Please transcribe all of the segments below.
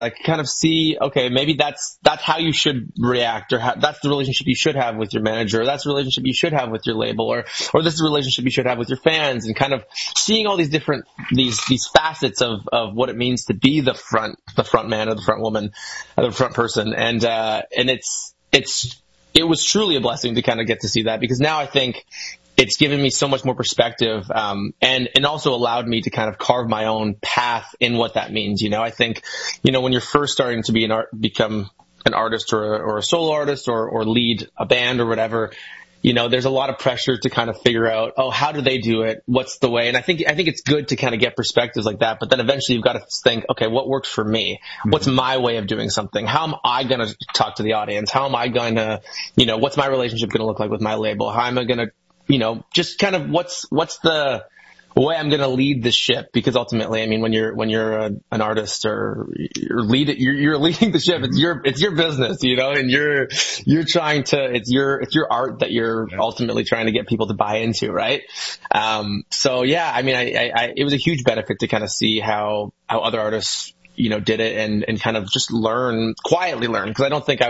like kind of see, okay, maybe that's how you should react, or that's the relationship you should have with your manager, or that's the relationship you should have with your label, or this is the relationship you should have with your fans, and kind of seeing all these different, these facets of what it means to be the front man or the front woman, or the front person. And it was truly a blessing to kind of get to see that, because now I think it's given me so much more perspective, and also allowed me to kind of carve my own path in what that means. I think, when you're first starting to become an artist or a solo artist or lead a band or whatever, there's a lot of pressure to kind of figure out, how do they do it? What's the way? And I think it's good to kind of get perspectives like that, but then eventually you've got to think, okay, what worked for me? What's my way of doing something? How am I going to talk to the audience? How am I going to, what's my relationship going to look like with my label? How am I going to, just kind of what's the way I'm going to lead the ship? Because ultimately, I mean, when you're an artist or you're leading the ship, it's your business, and you're trying to, it's your art that you're ultimately trying to get people to buy into, right? So yeah, I mean, it was a huge benefit to kind of see how other artists, did it, and kind of just quietly learn. Because I don't think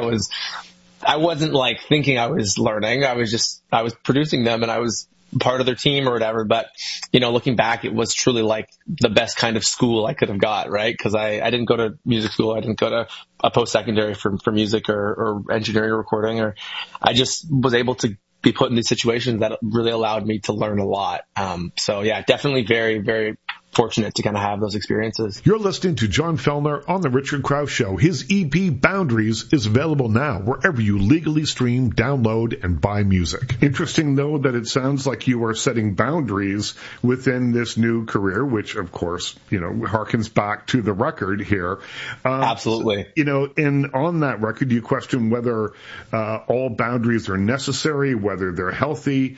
I wasn't like thinking I was learning. I was producing them, and I was part of their team or whatever. But, looking back, it was truly like the best kind of school I could have got, right? Cause I didn't go to music school. I didn't go to a post-secondary for music or engineering or recording, or I just was able to be put in these situations that really allowed me to learn a lot. So yeah, definitely very, very fortunate to kind of have those experiences. You're listening to John Fellner on The Richard Krause Show. His EP, Boundaries, is available now wherever you legally stream, download, and buy music. Interesting, though, that it sounds like you are setting boundaries within this new career, which, of course, harkens back to the record here. Absolutely. And on that record, you question whether all boundaries are necessary, whether they're healthy.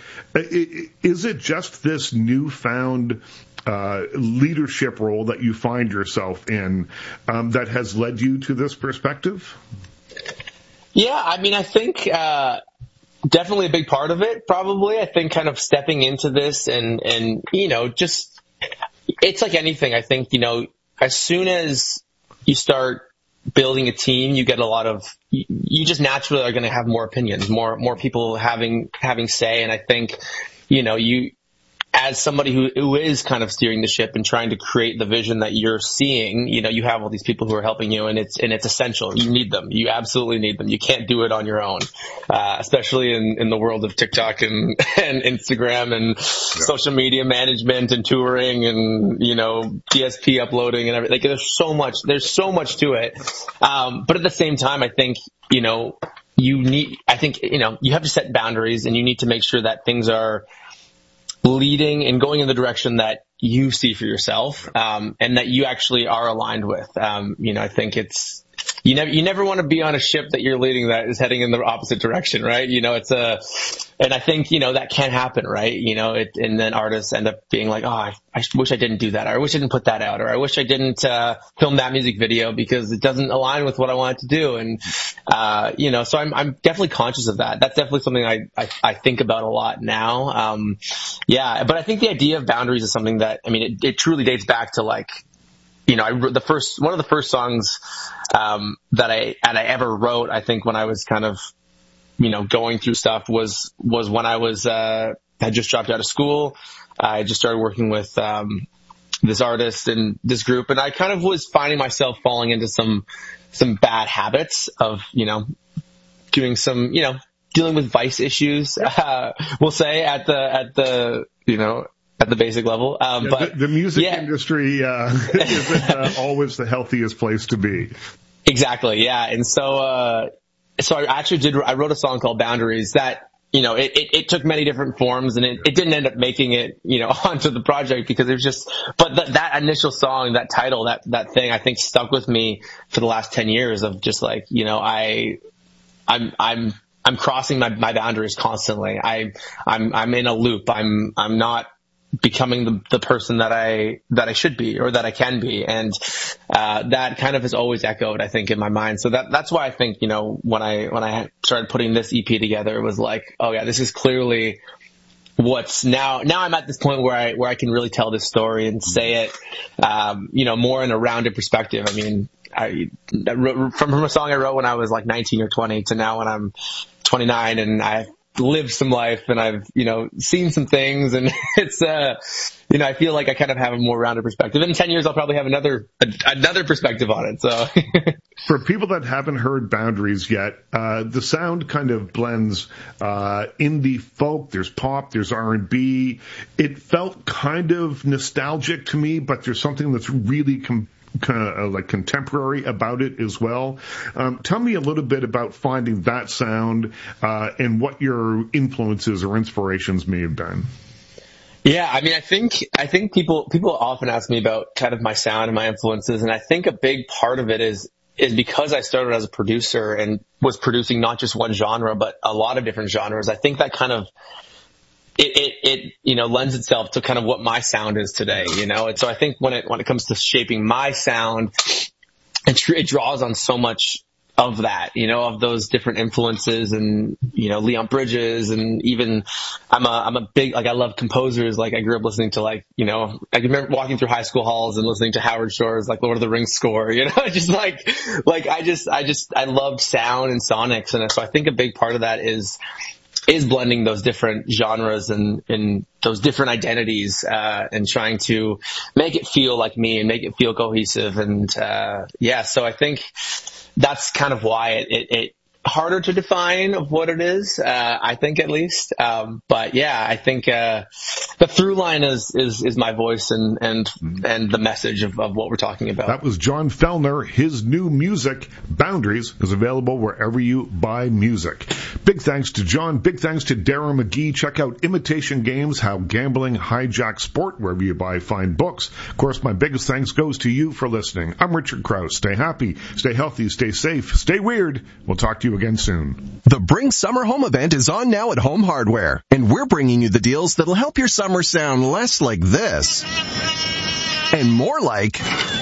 Is it just this newfound leadership role that you find yourself in that has led you to this perspective? Yeah, I mean, I think definitely a big part of it, probably. I think kind of stepping into this and just, it's like anything. I think, as soon as you start building a team, you get you just naturally are going to have more opinions, more people having say. And I think, as somebody who is kind of steering the ship and trying to create the vision that you're seeing, you have all these people who are helping you, and it's essential. You need them. You absolutely need them. You can't do it on your own, especially in the world of TikTok and Instagram and social media management and touring and, DSP uploading and everything. Like, there's so much to it. But at the same time, I think, you have to set boundaries, and you need to make sure that things are leading and going in the direction that you see for yourself, and that you actually are aligned with. I think you never want to be on a ship that you're leading that is heading in the opposite direction, right? And I think, that can happen, right? And then artists end up being like, oh, I wish I didn't do that, or I wish I didn't put that out, or I wish I didn't film that music video because it doesn't align with what I wanted to do. And, so I'm definitely conscious of that. That's definitely something I think about a lot now. But I think the idea of boundaries is something that, I mean, it truly dates back to like, one of the first songs that I ever wrote, I think when I was kind of, going through stuff was when I was had just dropped out of school. I just started working with this artist and this group, and I kind of was finding myself falling into some bad habits of, doing some, dealing with vice issues, we'll say at the basic level. But the music industry isn't always the healthiest place to be. Exactly. Yeah. And so I actually I wrote a song called Boundaries that, it took many different forms, and it didn't end up making it, onto the project because it was just, but that initial song, that title, that thing, I think stuck with me for the last 10 years of just like, I'm crossing my boundaries constantly. I'm in a loop. I'm not becoming the person that I should be or that I can be. And, that kind of has always echoed, I think, in my mind. So that's why I think, when I started putting this EP together, it was like, oh yeah, this is clearly what's now I'm at this point where I can really tell this story and say it, more in a rounded perspective. I mean, from a song I wrote when I was like 19 or 20 to now when I'm 29, and I've lived some life and I've, seen some things, and it's, I feel like I kind of have a more rounded perspective. In 10 years, I'll probably have another perspective on it. So for people that haven't heard Boundaries yet, the sound kind of blends, indie folk, there's pop, there's R&B. It felt kind of nostalgic to me, but there's something that's really kind of like contemporary about it as well. Tell me a little bit about finding that sound, and what your influences or inspirations may have been. Yeah, I mean, I think people often ask me about kind of my sound and my influences, and I think a big part of it is because I started as a producer and was producing not just one genre, but a lot of different genres. I think that kind of it lends itself to kind of what my sound is today, And so I think when it comes to shaping my sound, it draws on so much of that, of those different influences, and, Leon Bridges, and even I'm a big, I love composers. I grew up listening to I remember walking through high school halls and listening to Howard Shore's Lord of the Rings score, just I loved sound and sonics. And so I think a big part of that is blending those different genres and those different identities, and trying to make it feel like me and make it feel cohesive. And, so I think that's kind of why it harder to define of what it is, I think at least. But yeah, I think, the through line is my voice and the message of what we're talking about. That was John Fellner. His new music, Boundaries, is available wherever you buy music. Big thanks to John. Big thanks to Darren McGee. Check out Imitation Games, How Gambling Hijacks Sport, wherever you buy fine books. Of course, my biggest thanks goes to you for listening. I'm Richard Krause. Stay happy, stay healthy, stay safe, stay weird. We'll talk to you again soon. The Bring Summer Home event is on now at Home Hardware, and we're bringing you the deals that'll help your summer sound less like this and more like,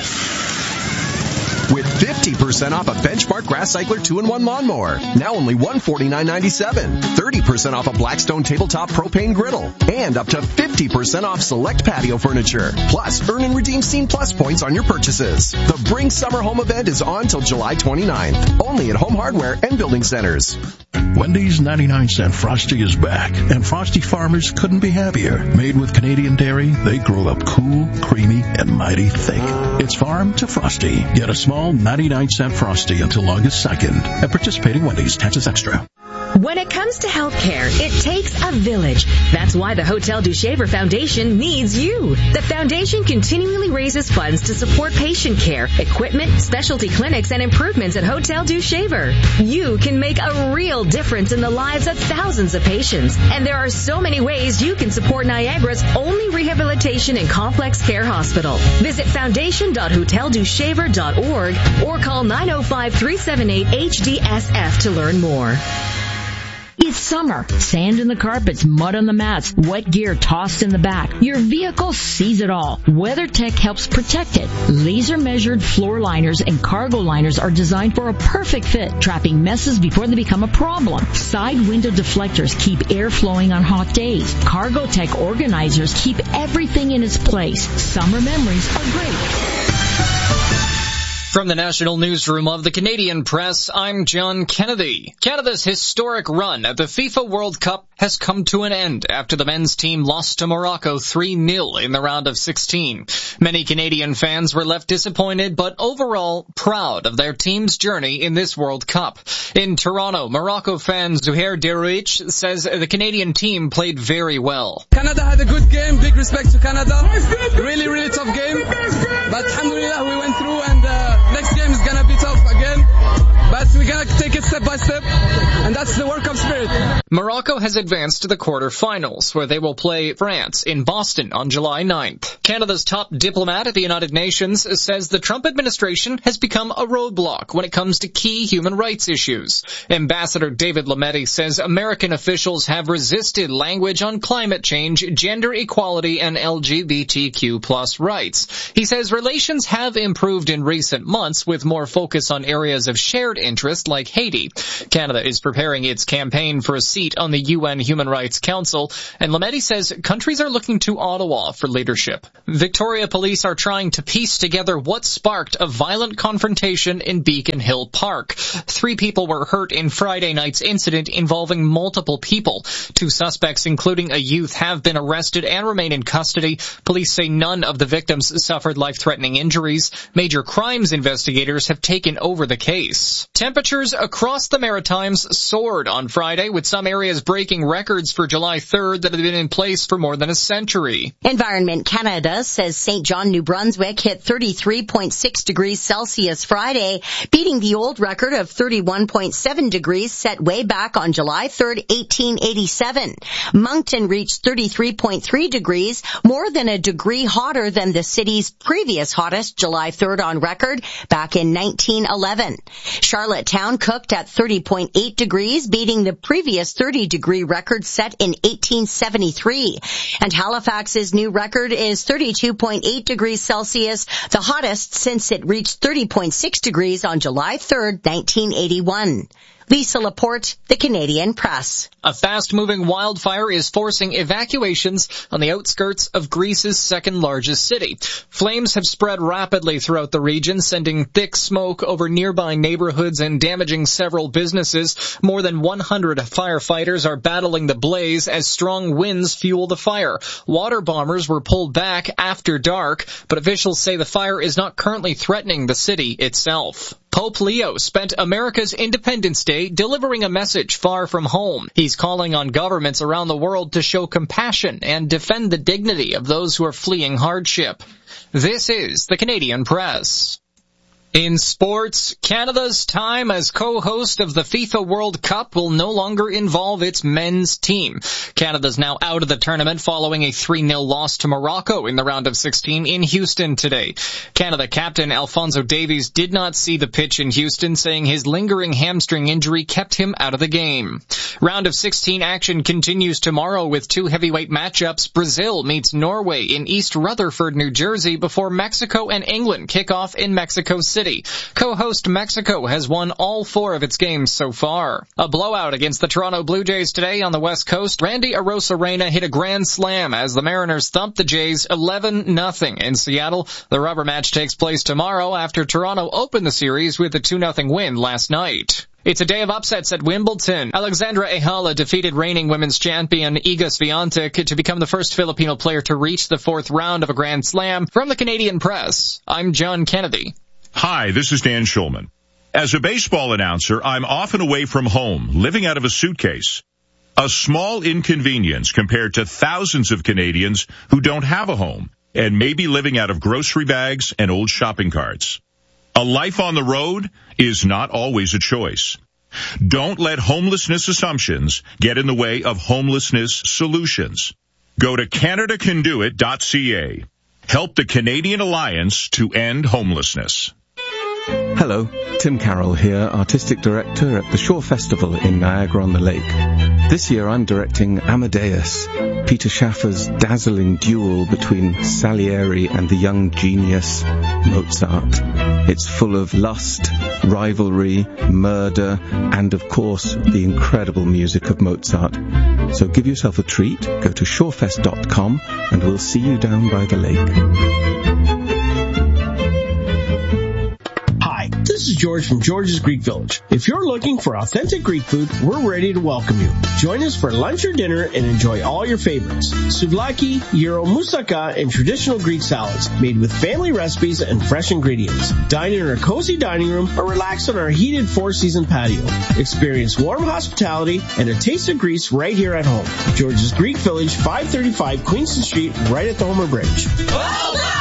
with 50% off a Benchmark Grass Cycler 2-in-1 lawnmower, now only $149.97. 30% off a Blackstone tabletop propane griddle, and up to 50% off select patio furniture. Plus, earn and redeem Scene Plus points on your purchases. The Bring Summer Home event is on till July 29th, only at Home Hardware and Building Centers. Wendy's 99-cent Frosty is back, and Frosty farmers couldn't be happier. Made with Canadian dairy, they grow up cool, creamy, and mighty thick. It's farm to Frosty. Get a small 99-cent Frosty until August 2nd at participating Wendy's. Taxes extra. When it comes to healthcare, it takes a village. That's why the Hotel du Shaver Foundation needs you. The foundation continually raises funds to support patient care, equipment, specialty clinics, and improvements at Hotel du Shaver. You can make a real difference in the lives of thousands of patients. And there are so many ways you can support Niagara's only rehabilitation and complex care hospital. Visit foundation.hoteldushaver.org or call 905-378-HDSF to learn more. It's summer. Sand in the carpets, mud on the mats, wet gear tossed in the back. Your vehicle sees it all. WeatherTech helps protect it. Laser-measured floor liners and cargo liners are designed for a perfect fit, trapping messes before they become a problem. Side window deflectors keep air flowing on hot days. CargoTech organizers keep everything in its place. Summer memories are great. From the National Newsroom of the Canadian Press, I'm John Kennedy. Canada's historic run at the FIFA World Cup has come to an end after the men's team lost to Morocco 3-0 in the round of 16. Many Canadian fans were left disappointed, but overall proud of their team's journey in this World Cup. In Toronto, Morocco fan Zuhair Derouich says the Canadian team played very well. Canada had a good game. Big respect to Canada. Really, really tough game. But alhamdulillah, we went through, and next game is going to be tough again. But we're going to take it step by step, and that's the World Cup spirit. Morocco has advanced to the quarterfinals, where they will play France in Boston on July 9th. Canada's top diplomat at the United Nations says the Trump administration has become a roadblock when it comes to key human rights issues. Ambassador David Lametti says American officials have resisted language on climate change, gender equality, and LGBTQ+ rights. He says relations have improved in recent months with more focus on areas of shared interest like Haiti. Canada is preparing its campaign for a seat seat on the UN Human Rights Council, and Lametti says countries are looking to Ottawa for leadership. Victoria police are trying to piece together what sparked a violent confrontation in Beacon Hill Park. 3 people were hurt in Friday night's incident involving multiple people. 2 suspects, including a youth, have been arrested and remain in custody. Police say none of the victims suffered life-threatening injuries. Major crimes investigators have taken over the case. Temperatures across the Maritimes soared on Friday, with some areas breaking records for July 3rd that have been in place for more than a century. Environment Canada says St. John, New Brunswick hit 33.6 degrees Celsius Friday, beating the old record of 31.7 degrees set way back on July 3rd, 1887. Moncton reached 33.3 degrees, more than a degree hotter than the city's previous hottest July 3rd on record back in 1911. Charlottetown cooked at 30.8 degrees, beating the previous 30-degree record set in 1873. And Halifax's new record is 32.8 degrees Celsius, the hottest since it reached 30.6 degrees on July 3rd, 1981. Lisa Laporte, The Canadian Press. A fast-moving wildfire is forcing evacuations on the outskirts of Greece's second-largest city. Flames have spread rapidly throughout the region, sending thick smoke over nearby neighborhoods and damaging several businesses. More than 100 firefighters are battling the blaze as strong winds fuel the fire. Water bombers were pulled back after dark, but officials say the fire is not currently threatening the city itself. Pope Leo spent America's Independence Day delivering a message far from home. He's calling on governments around the world to show compassion and defend the dignity of those who are fleeing hardship. This is the Canadian Press. In sports, Canada's time as co-host of the FIFA World Cup will no longer involve its men's team. Canada's now out of the tournament following a 3-0 loss to Morocco in the round of 16 in Houston today. Canada captain Alphonso Davies did not see the pitch in Houston, saying his lingering hamstring injury kept him out of the game. Round of 16 action continues tomorrow with 2 heavyweight matchups. Brazil meets Norway in East Rutherford, New Jersey, before Mexico and England kick off in Mexico City. Co-host Mexico has won all 4 of its games so far. A blowout against the Toronto Blue Jays today on the West Coast. Randy Arozarena hit a grand slam as the Mariners thumped the Jays 11-0 in Seattle. The rubber match takes place tomorrow after Toronto opened the series with a 2-0 win last night. It's a day of upsets at Wimbledon. Alexandra Ehala defeated reigning women's champion Iga Swiatek to become the first Filipino player to reach the 4th round of a Grand Slam. From the Canadian Press, I'm John Kennedy. Hi, this is Dan Schulman. As a baseball announcer, I'm often away from home, living out of a suitcase. A small inconvenience compared to thousands of Canadians who don't have a home and may be living out of grocery bags and old shopping carts. A life on the road is not always a choice. Don't let homelessness assumptions get in the way of homelessness solutions. Go to CanadaCanDoIt.ca. Help the Canadian Alliance to End Homelessness. Hello, Tim Carroll here, Artistic Director at the Shore Festival in Niagara-on-the-Lake. This year I'm directing Amadeus, Peter Schaffer's dazzling duel between Salieri and the young genius Mozart. It's full of lust, rivalry, murder, and of course the incredible music of Mozart. So give yourself a treat, go to shorefest.com and we'll see you down by the lake. This is George from George's Greek Village. If you're looking for authentic Greek food, we're ready to welcome you. Join us for lunch or dinner and enjoy all your favorites. Souvlaki, gyro, moussaka, and traditional Greek salads made with family recipes and fresh ingredients. Dine in our cozy dining room or relax on our heated 4-season patio. Experience warm hospitality and a taste of Greece right here at home. George's Greek Village, 535 Queenston Street, right at the Homer Bridge. Well done!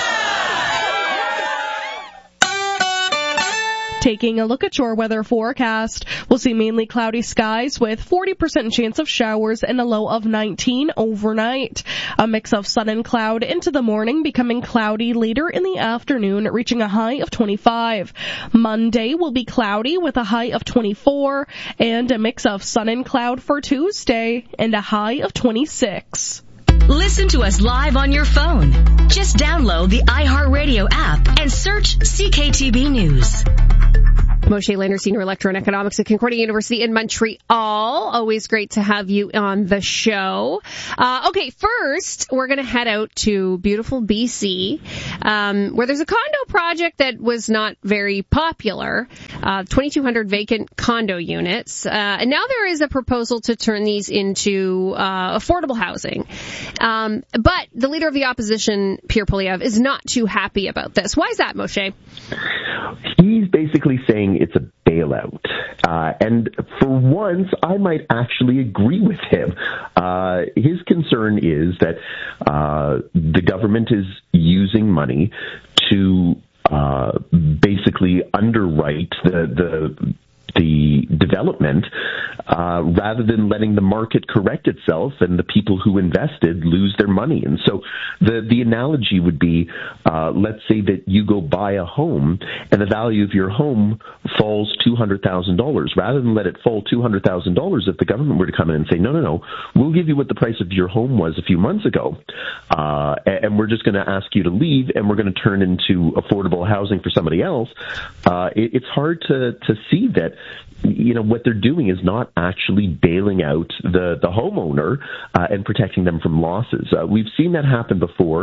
Taking a look at your weather forecast, we'll see mainly cloudy skies with 40% chance of showers and a low of 19 overnight. A mix of sun and cloud into the morning, becoming cloudy later in the afternoon, reaching a high of 25. Monday will be cloudy with a high of 24, and a mix of sun and cloud for Tuesday, and a high of 26. Listen to us live on your phone. Just download the iHeartRadio app and search CKTB News. Moshe Lander, Senior Lecturer in Economics at Concordia University in Montreal. Always great to have you on the show. Okay, first, we're going to head out to beautiful BC, where there's a condo project that was not very popular, 2,200 vacant condo units. And now there is a proposal to turn these into affordable housing. But the leader of the opposition, Pierre Poilievre, is not too happy about this. Why is that, Moshe? He's basically saying it's a bailout. And for once, I might actually agree with him. His concern is that the government is using money to basically underwrite the development rather than letting the market correct itself and the people who invested lose their money. And so the analogy would be, let's say that you go buy a home and the value of your home falls $200,000. Rather than let it fall $200,000, if the government were to come in and say, no, we'll give you what the price of your home was a few months ago, and we're just going to ask you to leave and we're going to turn into affordable housing for somebody else, it's hard to see that what they're doing is not actually bailing out the homeowner and protecting them from losses. We've seen that happen before.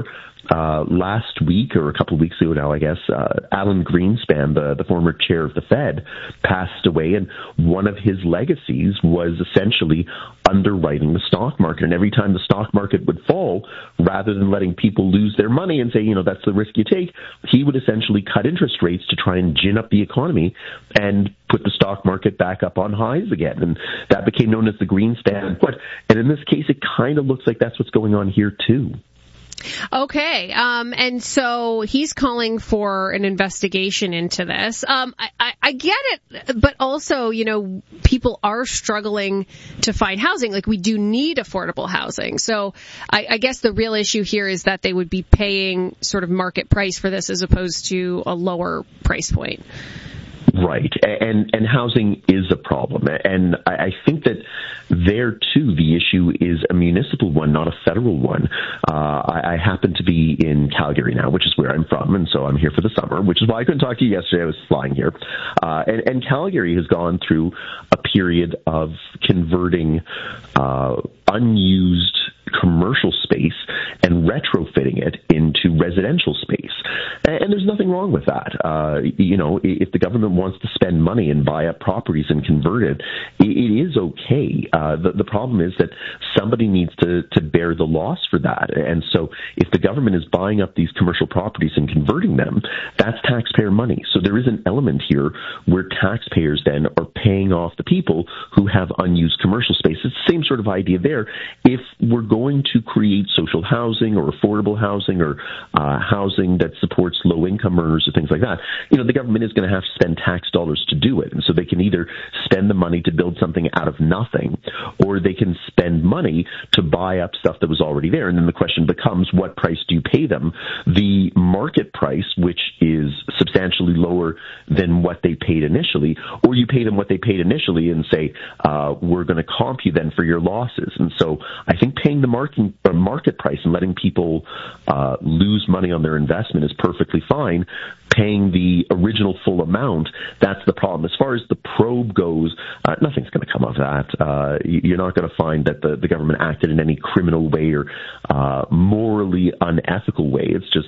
Last week, or a couple of weeks ago now, I guess, Alan Greenspan, the former chair of the Fed, passed away, and one of his legacies was essentially underwriting the stock market. And every time the stock market would fall, rather than letting people lose their money and say, that's the risk you take, he would essentially cut interest rates to try and gin up the economy and put the stock market back up on highs again. And that became known as the Greenspan put. And in this case, it kind of looks like that's what's going on here, too. Okay, and so he's calling for an investigation into this. I get it, but also, people are struggling to find housing. Like, we do need affordable housing. So I guess the real issue here is that they would be paying sort of market price for this as opposed to a lower price point. Right, and housing is a problem, and I think that there too the issue is a municipal one, not a federal one. I happen to be in Calgary now, which is where I'm from, and so I'm here for the summer, which is why I couldn't talk to you yesterday. I was flying here, and Calgary has gone through a period of converting unused commercial space and retrofitting it into residential space. And there's nothing wrong with that. If the government wants to spend money and buy up properties and convert it, it is okay. The problem is that somebody needs to bear the loss for that. And so if the government is buying up these commercial properties and converting them, that's taxpayer money. So there is an element here where taxpayers then are paying off the people who have unused commercial space. It's the same sort of idea there. If we're going to create social housing or affordable housing or housing that supports low-income earners or things like that, the government is going to have to spend tax dollars to do it. And so they can either spend the money to build something out of nothing, or they can spend money to buy up stuff that was already there. And then the question becomes, what price do you pay them? The market price, which is substantially lower than what they paid initially, or you pay them what they paid initially and say, we're going to comp you then for your losses. And so I think paying the market price and letting people lose money on their investment is perfectly fine. Paying the original full amount, that's the problem. As far as the probe goes, nothing's going to come of that. You're not going to find that the government acted in any criminal way or morally unethical way. It's just,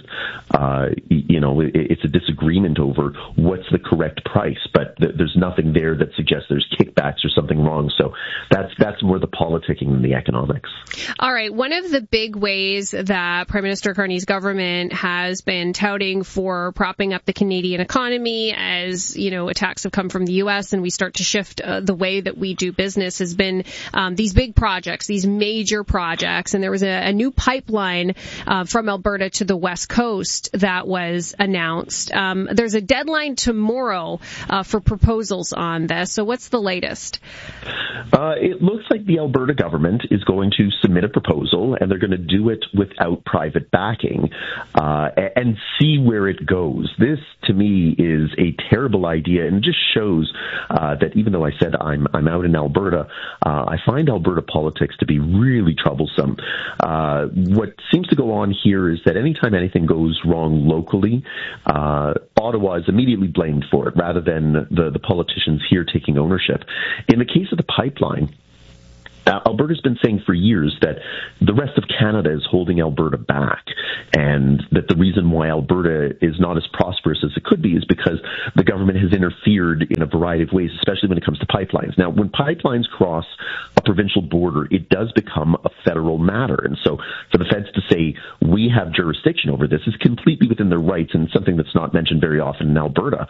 it's a disagreement over what's the correct price, but there's nothing there that suggests there's kickbacks or something wrong. So that's more the politicking than the economics. All right. One of the big ways that Prime Minister Carney's government has been touting for propping up the Canadian economy as, attacks have come from the U.S. and we start to shift the way that we do business has been these big projects, these major projects. And there was a new pipeline from Alberta to the West Coast that was announced. There's a deadline tomorrow for proposals on this. So what's the latest? It looks like the Alberta government is going to submit a proposal, and they're going to do it without private backing, and see where it goes. This, to me, is a terrible idea, and just shows that even though I said I'm out in Alberta, I find Alberta politics to be really troublesome. What seems to go on here is that anytime anything goes wrong locally, Ottawa is immediately blamed for it, rather than the politicians here taking ownership. In the case of the pipeline, Alberta's been saying for years that the rest of Canada is holding Alberta back, and that the reason why Alberta is not as prosperous as it could be is because the government has interfered in a variety of ways, especially when it comes to pipelines. Now, when pipelines cross a provincial border, it does become a federal matter, and so for the feds to say, we have jurisdiction over this, is completely within their rights, and something that's not mentioned very often in Alberta.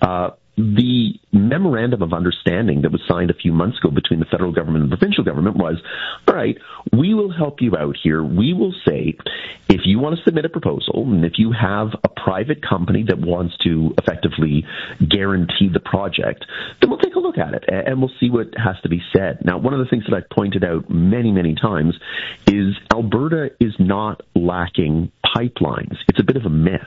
The memorandum of understanding that was signed a few months ago between the federal government and the provincial government was, all right, we will help you out here. We will say, if you want to submit a proposal, and if you have a private company that wants to effectively guarantee the project, then we'll take a look at it, and we'll see what has to be said. Now, one of the things that I've pointed out many, many times is Alberta is not lacking pipelines. It's a bit of a myth.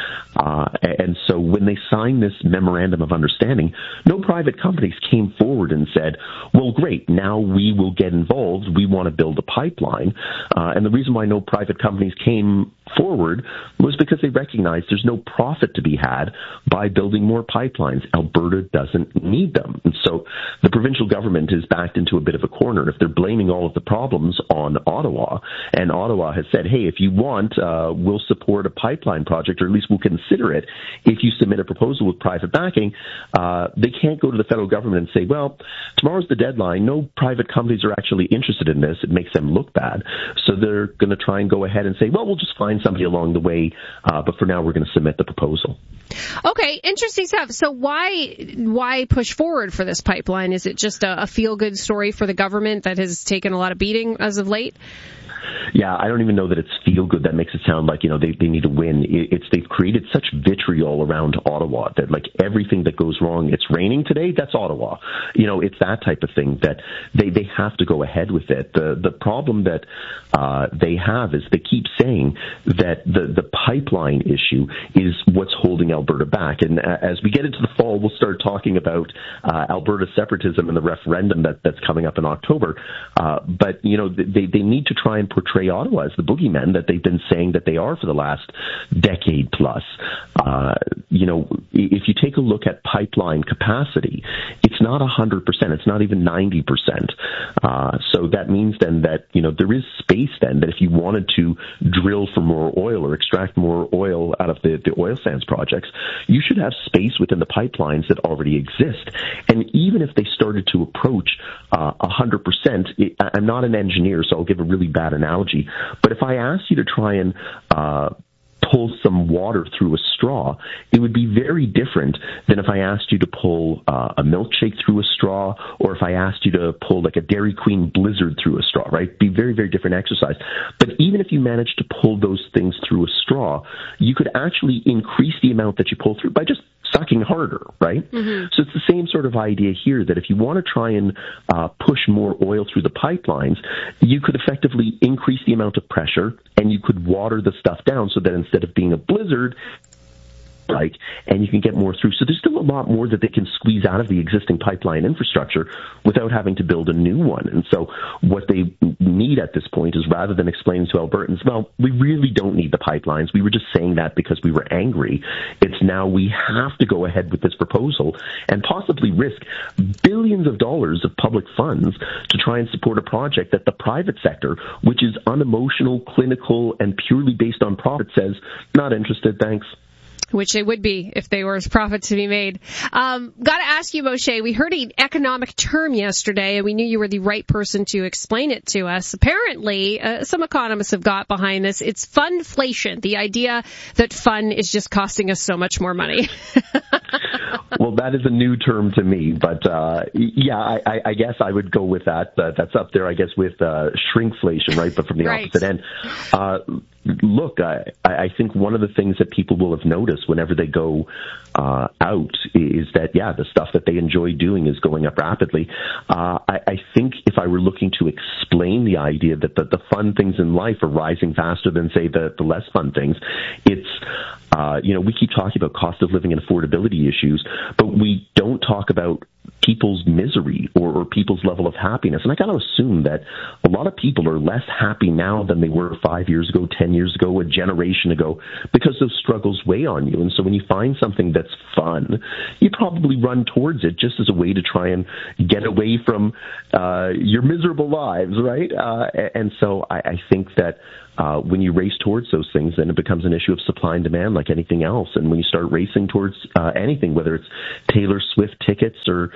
And so when they signed this memorandum of understanding, no private companies came forward and said, well, great, now we will get involved. We want to build a pipeline. And the reason why no private companies came forward was because they recognized there's no profit to be had by building more pipelines. Alberta doesn't need them. And so the provincial government is backed into a bit of a corner. If they're blaming all of the problems on Ottawa, and Ottawa has said, hey, if you want, we'll support a pipeline project, or at least we'll consider it if you submit a proposal with private backing, they can't go to the federal government and say, well, tomorrow's the deadline. No private companies are actually interested in this. It makes them look bad. So they're going to try and go ahead and say, well, we'll just find somebody along the way, but for now we're going to submit the proposal. Okay, interesting stuff. So why push forward for this pipeline? Is it just a feel-good story for the government that has taken a lot of beating as of late? Yeah, I don't even know that it's feel good. That makes it sound like, they need to win. They've created such vitriol around Ottawa that, like, everything that goes wrong, it's raining today, that's Ottawa. It's that type of thing that they have to go ahead with it. The problem that they have is they keep saying that the pipeline issue is what's holding Alberta back. And as we get into the fall, we'll start talking about Alberta separatism and the referendum that's coming up in October. But, they need to try and portray Ottawa as the boogeyman that they've been saying that they are for the last decade plus. If you take a look at pipeline capacity, it's not 100%. It's not even 90%. So that means then that, there is space then that if you wanted to drill for more oil or extract more oil out of the oil sands projects, you should have space within the pipelines that already exist. And even if they started to approach 100%, I'm not an engineer, so I'll give a really bad analogy, but if I asked you to try and pull some water through a straw, it would be very different than if I asked you to pull a milkshake through a straw, or if I asked you to pull like a Dairy Queen Blizzard through a straw, right? It'd be very, very different exercise. But even if you managed to pull those things through a straw, you could actually increase the amount that you pull through by just sucking harder, right? Mm-hmm. So it's the same sort of idea here, that if you want to try and push more oil through the pipelines, you could effectively increase the amount of pressure, and you could water the stuff down so that instead of being a blizzard, and you can get more through. So there's still a lot more that they can squeeze out of the existing pipeline infrastructure without having to build a new one. And so what they need at this point is, rather than explaining to Albertans, well, we really don't need the pipelines, we were just saying that because we were angry, it's now we have to go ahead with this proposal and possibly risk billions of dollars of public funds to try and support a project that the private sector, which is unemotional, clinical, and purely based on profit, says, not interested, thanks. Which they would be if there was profit to be made. Got to ask you, Moshe, we heard an economic term yesterday, and we knew you were the right person to explain it to us. Apparently, some economists have got behind this. It's funflation, the idea that fun is just costing us so much more money. Well, that is a new term to me, but I guess I would go with that. That's up there, I guess, with shrinkflation, right? But from the opposite end. look, I think one of the things that people will have noticed whenever they go out is that, the stuff that they enjoy doing is going up rapidly. I think if I were looking to explain the idea that the fun things in life are rising faster than, say, the less fun things, it's, we keep talking about cost of living and affordability issues, but we don't talk about people's misery or people's level of happiness. And I got to assume that a lot of people are less happy now than they were 5 years ago, 10 years ago, a generation ago, because those struggles weigh on you. And so when you find something that's fun, you probably run towards it just as a way to try and get away from your miserable lives, right? And so I think that when you race towards those things, then it becomes an issue of supply and demand like anything else. And when you start racing towards anything, whether it's Taylor Swift tickets or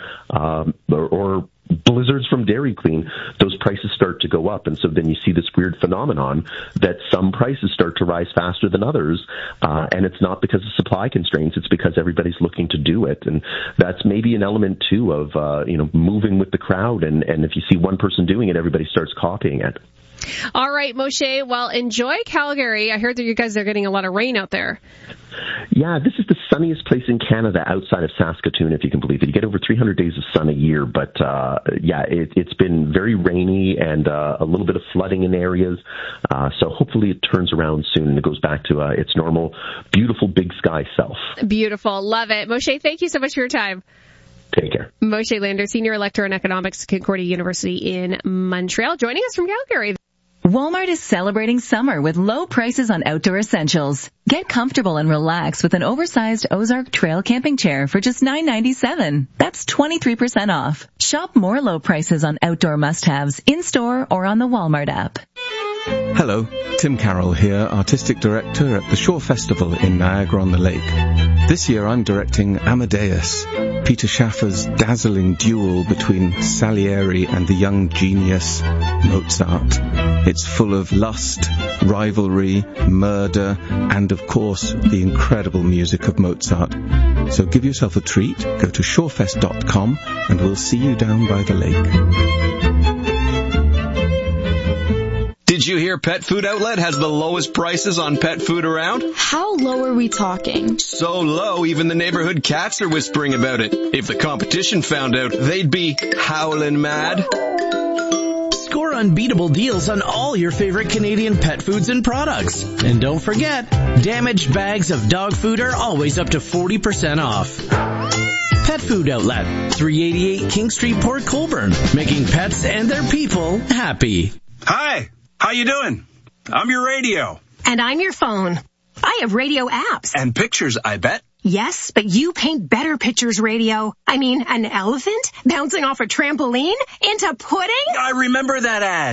blizzards from Dairy Queen, those prices start to go up. And so then you see this weird phenomenon that some prices start to rise faster than others. And it's not because of supply constraints. It's because everybody's looking to do it. And that's maybe an element, too, of, moving with the crowd. And if you see one person doing it, everybody starts copying it. All right, Moshe. Well, enjoy Calgary. I heard that you guys are getting a lot of rain out there. Yeah, this is the sunniest place in Canada outside of Saskatoon, if you can believe it. You get over 300 days of sun a year, but it's been very rainy and a little bit of flooding in areas. So hopefully it turns around soon and it goes back to its normal, beautiful big sky self. Beautiful. Love it. Moshe, thank you so much for your time. Take care. Moshe Lander, Senior Lecturer in Economics at Concordia University in Montreal, joining us from Calgary. Walmart is celebrating summer with low prices on outdoor essentials. Get comfortable and relax with an oversized Ozark Trail camping chair for just $9.97. That's 23% off. Shop more low prices on outdoor must-haves in-store or on the Walmart app. Hello, Tim Carroll here, Artistic Director at the Shore Festival in Niagara-on-the-Lake. This year I'm directing Amadeus, Peter Schaffer's dazzling duel between Salieri and the young genius Mozart. It's full of lust, rivalry, murder, and of course the incredible music of Mozart. So give yourself a treat, go to shorefest.com and we'll see you down by the lake. Did you hear Pet Food Outlet has the lowest prices on pet food around? How low are we talking? So low, even the neighborhood cats are whispering about it. If the competition found out, they'd be howling mad. Score unbeatable deals on all your favorite Canadian pet foods and products. And don't forget, damaged bags of dog food are always up to 40% off. Pet Food Outlet, 388 King Street, Port Colborne, making pets and their people happy. Hi. How you doing? I'm your radio. And I'm your phone. I have radio apps. And pictures, I bet. Yes, but you paint better pictures, radio. I mean, an elephant bouncing off a trampoline into pudding? I remember that ad.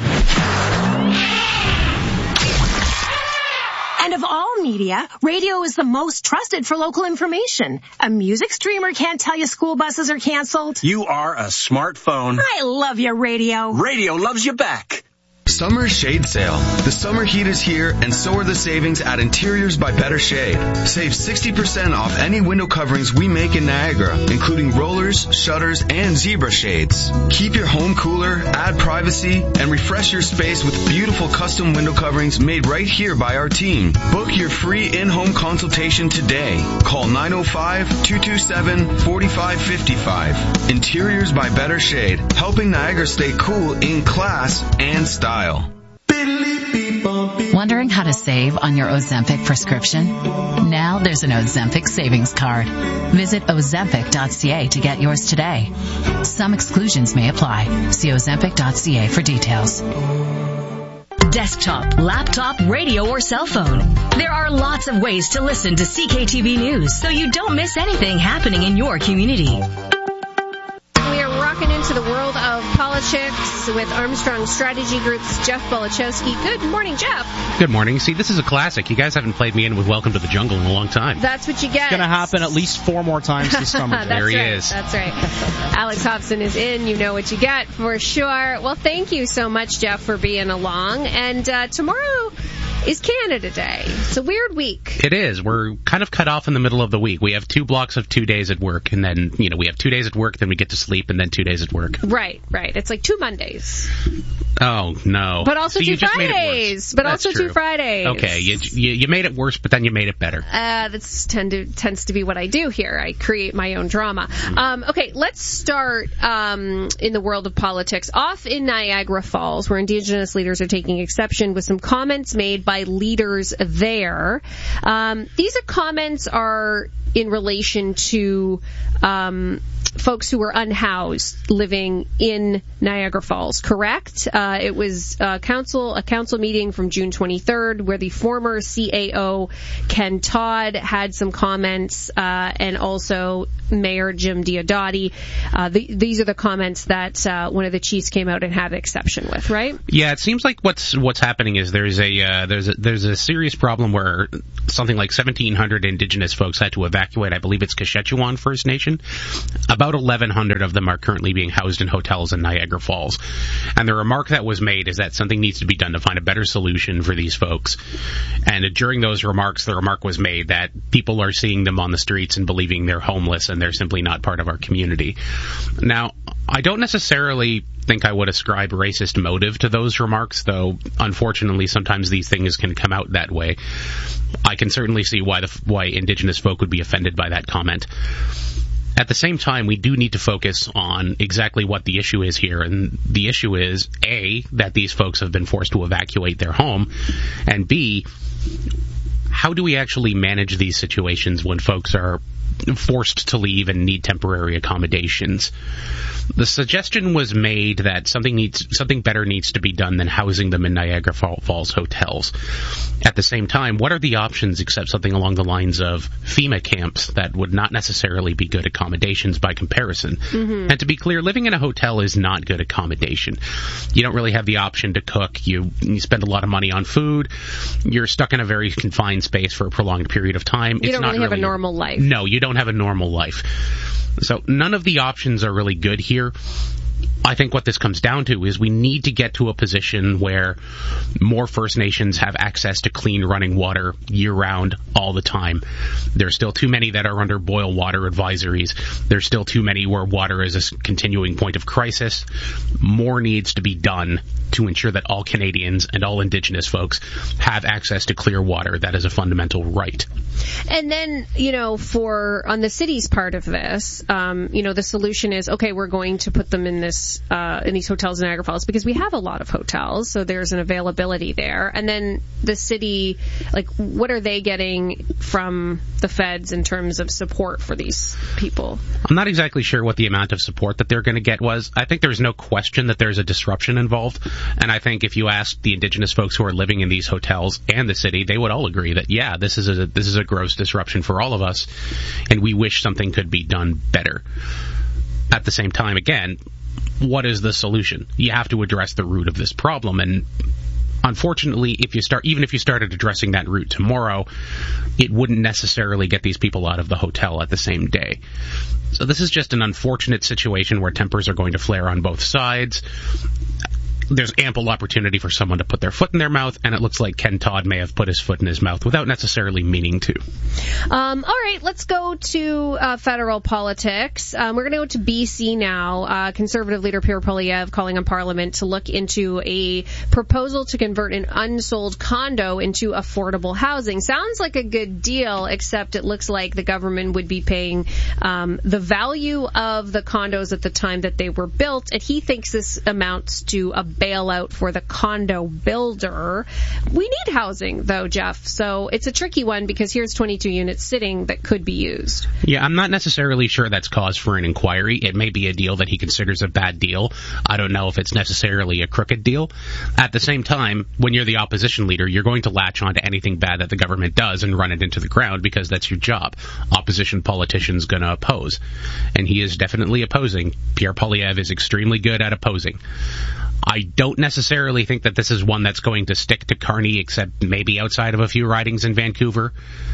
And of all media, radio is the most trusted for local information. A music streamer can't tell you school buses are canceled. You are a smartphone. I love you, radio. Radio loves you back. Summer Shade Sale. The summer heat is here, and so are the savings at Interiors by Better Shade. Save 60% off any window coverings we make in Niagara, including rollers, shutters, and zebra shades. Keep your home cooler, add privacy, and refresh your space with beautiful custom window coverings made right here by our team. Book your free in-home consultation today. Call 905-227-4555. Interiors by Better Shade, helping Niagara stay cool in class and style. Wondering how to save on your Ozempic prescription? Now there's an Ozempic savings card. Visit Ozempic.ca to get yours today. Some exclusions may apply. See Ozempic.ca for details. Desktop, laptop, radio, or cell phone. There are lots of ways to listen to CKTV News so you don't miss anything happening in your community. We are rocking into the world of politics with Armstrong Strategy Group's Jeff Belichowski. Good morning, Jeff. Good morning. See, this is a classic. You guys haven't played me in with Welcome to the Jungle in a long time. That's what you get. It's going to happen at least 4 more times this summer. There he is. That's right. Alex Hobson is in. You know what you get for sure. Well, thank you so much, Jeff, for being along. And tomorrow is Canada Day. It's a weird week. It is. We're kind of cut off in the middle of the week. We have 2 blocks of 2 days at work, and then, we have 2 days at work, then we get to sleep, and then 2 days at work. Right. It's like 2 Mondays. Oh, no. But also so 2 Fridays. But That's also true. 2 Fridays. Okay, you made it worse, but then you made it better. That's tends to be what I do here. I create my own drama. Okay, let's start in the world of politics. Off in Niagara Falls, where Indigenous leaders are taking exception with some comments made by leaders there. These comments are in relation to folks who were unhoused living in Niagara Falls, correct? It was a council meeting from June 23rd where the former CAO, Ken Todd, had some comments, and also Mayor Jim Diodati. These are the comments that one of the chiefs came out and had an exception with, right? Yeah, it seems like what's happening is there's a serious problem where something like 1,700 Indigenous folks had to evacuate. I believe it's Kashechewan First Nation. About 1,100 of them are currently being housed in hotels in Niagara Falls. And the remark that was made is that something needs to be done to find a better solution for these folks. And during those remarks, the remark was made that people are seeing them on the streets and believing they're homeless and they're simply not part of our community. Now, I don't necessarily think I would ascribe racist motive to those remarks, though unfortunately sometimes these things can come out that way. I can certainly see why Indigenous folk would be offended by that comment. At the same time, we do need to focus on exactly what the issue is here, and the issue is, A, that these folks have been forced to evacuate their home, and B, how do we actually manage these situations when folks are forced to leave and need temporary accommodations? The suggestion was made that something better needs to be done than housing them in Niagara Falls hotels. At the same time, what are the options except something along the lines of FEMA camps that would not necessarily be good accommodations by comparison? Mm-hmm. And to be clear, living in a hotel is not good accommodation. You don't really have the option to cook. You spend a lot of money on food. You're stuck in a very confined space for a prolonged period of time. You don't really have a normal life. No, you don't have a normal life. So none of the options are really good here. I think what this comes down to is we need to get to a position where more First Nations have access to clean running water year-round, all the time. There's still too many that are under boil water advisories. There's still too many where water is a continuing point of crisis. More needs to be done to ensure that all Canadians and all Indigenous folks have access to clear water. That is a fundamental right. And then, on the city's part of this, the solution is, okay, we're going to put them in these hotels in Niagara Falls because we have a lot of hotels, so there's an availability there. And then the city, what are they getting from the feds in terms of support for these people? I'm not exactly sure what the amount of support that they're going to get was. I think there's no question that there's a disruption involved. And I think if you ask the Indigenous folks who are living in these hotels and the city, they would all agree that, yeah, this is a gross disruption for all of us, and we wish something could be done better. At the same time, again, what is the solution? You have to address the root of this problem, and unfortunately, even if you started addressing that root tomorrow, it wouldn't necessarily get these people out of the hotel at the same day. So this is just an unfortunate situation where tempers are going to flare on both sides. There's ample opportunity for someone to put their foot in their mouth, and it looks like Ken Todd may have put his foot in his mouth without necessarily meaning to. All right, let's go to federal politics. We're going to go to BC now. Conservative leader Pierre Poilievre calling on Parliament to look into a proposal to convert an unsold condo into affordable housing. Sounds like a good deal, except it looks like the government would be paying the value of the condos at the time that they were built, and he thinks this amounts to a bailout for the condo builder. We need housing, though, Jeff, so it's a tricky one because here's 22 units sitting that could be used. Yeah, I'm not necessarily sure that's cause for an inquiry. It may be a deal that he considers a bad deal. I don't know if it's necessarily a crooked deal. At the same time, when you're the opposition leader, you're going to latch on to anything bad that the government does and run it into the ground because that's your job. Opposition politicians going to oppose, and he is definitely opposing. Pierre Poilievre is extremely good at opposing. I don't necessarily think that this is one that's going to stick to Carney, except maybe outside of a few ridings in Vancouver.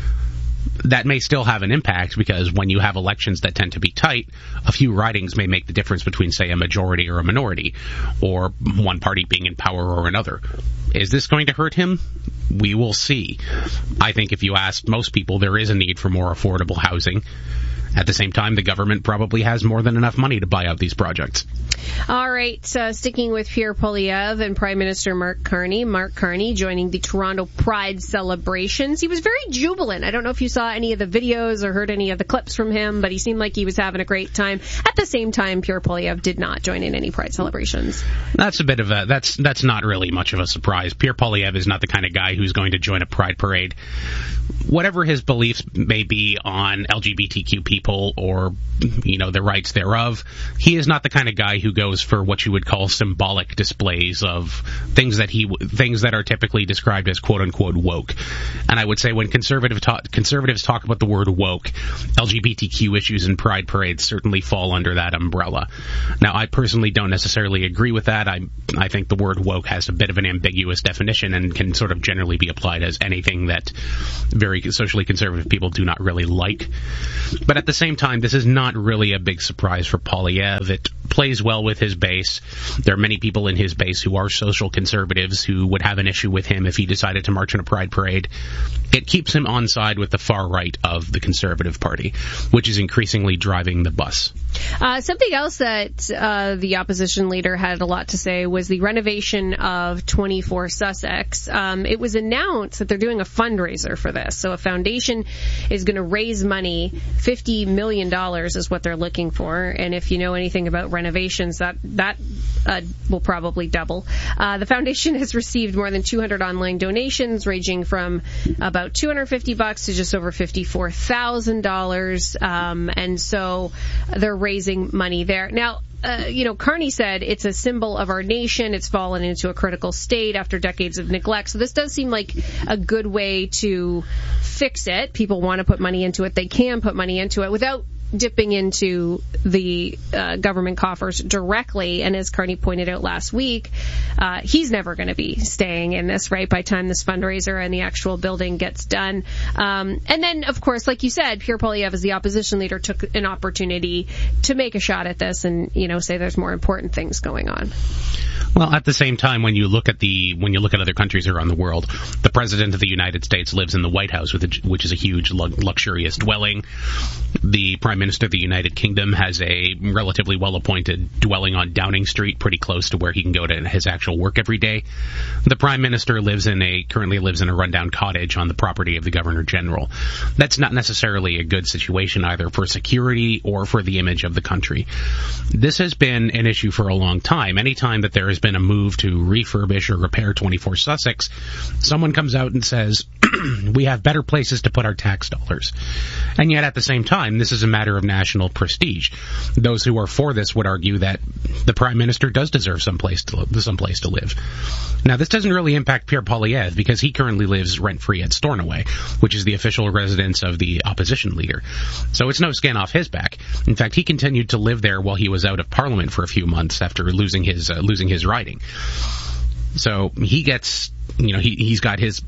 That may still have an impact because when you have elections that tend to be tight, a few ridings may make the difference between, say, a majority or a minority, or one party being in power or another. Is this going to hurt him? We will see. I think if you ask most people, there is a need for more affordable housing. At the same time, the government probably has more than enough money to buy out these projects. All right, sticking with Pierre Poilievre and Prime Minister Mark Carney. Mark Carney joining the Toronto Pride celebrations. He was very jubilant. I don't know if you saw any of the videos or heard any of the clips from him, but he seemed like he was having a great time. At the same time, Pierre Poilievre did not join in any Pride celebrations. That's a bit of a, that's not really much of a surprise. Pierre Poilievre is not the kind of guy who's going to join a Pride parade. Whatever his beliefs may be on LGBTQ people or, the rights thereof, he is not the kind of guy who goes for what you would call symbolic displays of things that are typically described as quote unquote woke. And I would say when conservatives talk about the word woke, LGBTQ issues and Pride parades certainly fall under that umbrella. Now, I personally don't necessarily agree with that. I think the word woke has a bit of an ambiguous definition and can sort of generally be applied as anything that very socially conservative people do not really like. But at the same time, this is not really a big surprise for Poilievre. It plays well with his base. There are many people in his base who are social conservatives who would have an issue with him if he decided to march in a Pride parade. It keeps him on side with the far right of the Conservative Party, which is increasingly driving the bus. Something else that the opposition leader had a lot to say was the renovation of 24 Sussex. It was announced that they're doing a fundraiser for this. So a foundation is going to raise money. $50 million is what they're looking for. And if you know anything about renovations, that will probably double. The foundation has received more than 200 online donations, ranging from about $250 to just over $54,000. And so they're raising money there. Now, Carney said it's a symbol of our nation. It's fallen into a critical state after decades of neglect. So this does seem like a good way to fix it. People want to put money into it. They can put money into it without dipping into the government coffers directly. And as Carney pointed out last week, he's never going to be staying in this, right, by the time this fundraiser and the actual building gets done. And then, of course, like you said, Pierre Poilievre, as the opposition leader, took an opportunity to make a shot at this and, say there's more important things going on. Well, at the same time, when you look at other countries around the world, the President of the United States lives in the White House, which is a huge, luxurious dwelling. The Prime Minister of the United Kingdom has a relatively well-appointed dwelling on Downing Street, pretty close to where he can go to his actual work every day. The Prime Minister currently lives in a rundown cottage on the property of the Governor General. That's not necessarily a good situation either for security or for the image of the country. This has been an issue for a long time. Anytime that there has been a move to refurbish or repair 24 Sussex, someone comes out and says, we have better places to put our tax dollars. And yet at the same time, this is a matter of national prestige. Those who are for this would argue that the Prime Minister does deserve someplace to live. Now, this doesn't really impact Pierre Poilievre because he currently lives rent-free at Stornoway, which is the official residence of the opposition leader. So it's no skin off his back. In fact, he continued to live there while he was out of Parliament for a few months after losing his riding. So he gets, he's got his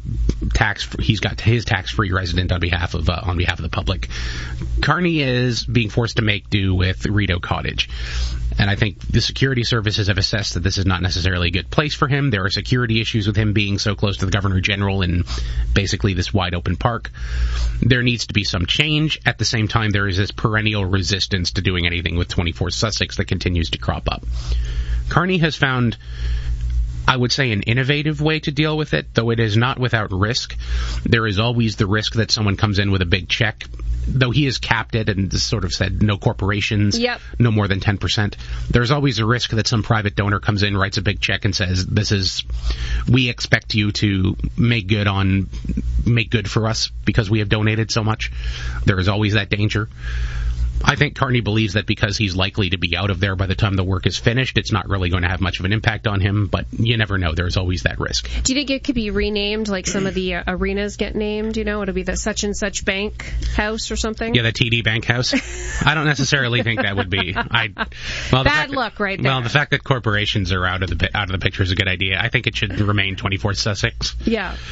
tax-free resident on behalf of the public. Carney is being forced to make do with Rideau Cottage. And I think the security services have assessed that this is not necessarily a good place for him. There are security issues with him being so close to the Governor General in basically this wide open park. There needs to be some change. At the same time, there is this perennial resistance to doing anything with 24 Sussex that continues to crop up. Carney has found, I would say, an innovative way to deal with it, though it is not without risk. There is always the risk that someone comes in with a big check, though he has capped it and sort of said no corporations, no more than 10%. There's always a risk that some private donor comes in, writes a big check and says, we expect you to make good for us because we have donated so much. There is always that danger. I think Carney believes that because he's likely to be out of there by the time the work is finished, it's not really going to have much of an impact on him, but you never know. There's always that risk. Do you think it could be renamed, like some of the arenas get named? It'll be the such and such bank house or something? Yeah, the TD Bank House. I don't necessarily think that would be. Bad luck right there. Well, the fact that corporations are out of the picture is a good idea. I think it should remain 24 Sussex. Yeah.